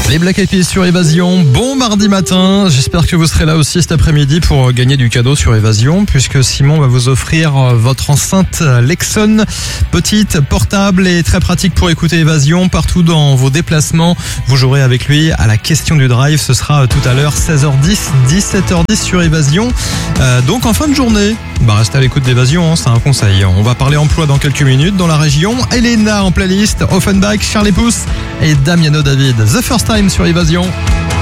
Les Black Eyed Peas sur Évasion, bon mardi matin, j'espère que vous serez là aussi cet après-midi pour gagner du cadeau sur Évasion, puisque Simon va vous offrir votre enceinte Lexon, petite, portable et très pratique pour écouter Évasion partout dans vos déplacements. Vous jouerez avec lui à la question du drive, ce sera tout à l'heure 16h10, 17h10 sur Évasion, donc en fin de journée. Restez à l'écoute d'Évasion, c'est un conseil. On va parler emploi dans quelques minutes dans la région. Elena en playlist, Offenbach, Charlie Puth et Damiano David. The First Time sur Évasion.